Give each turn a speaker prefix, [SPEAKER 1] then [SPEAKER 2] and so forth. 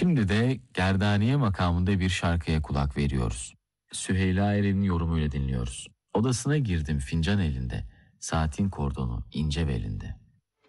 [SPEAKER 1] Şimdi de Gerdaniye makamında bir şarkıya kulak veriyoruz. Süheyla Eren'in yorumuyla dinliyoruz. Odasına girdim fincan elinde, saatin kordonu ince belinde.